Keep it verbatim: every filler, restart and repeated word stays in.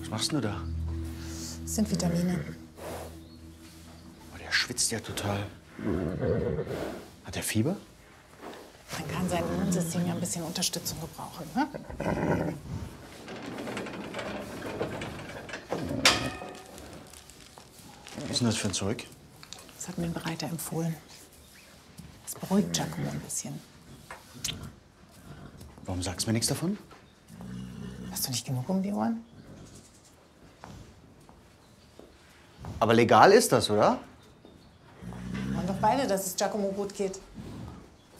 Was machst du da? Das sind Vitamine. Oh, der schwitzt ja total. Hat er Fieber? Dann kann sein Immunsystem ja ein bisschen Unterstützung gebrauchen. Ne? Was ist denn das für ein Zeug? Das hat mir ein Bereiter empfohlen. Das beruhigt Giacomo ein bisschen. Warum sagst du mir nichts davon? Hast du nicht genug um die Ohren? Aber legal ist das, oder? Wir wollen doch beide, dass es Giacomo gut geht.